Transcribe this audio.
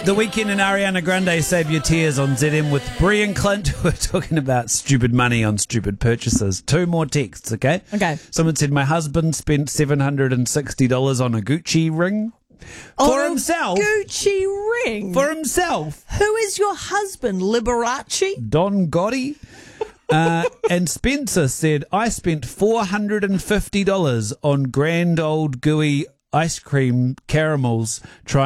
The Weekend and Ariana Grande Save Your Tears on ZM with Brie and Clint. We're talking about stupid money on stupid purchases. 2 more texts, okay? Okay. Someone said, my husband spent $760 on a Gucci ring. For himself. Gucci ring. For himself. Who is your husband? Liberace? Don Gotti. And Spencer said, I spent $450 on grand old gooey ice cream caramels trying